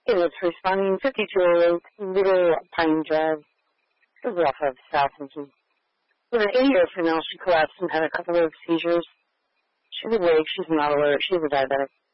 It's responding 5208 Little Pine Drive. This is off of South Lincoln. With an 8-year female, she collapsed and had a couple of seizures. She's awake. She's not alert. She's a diabetic.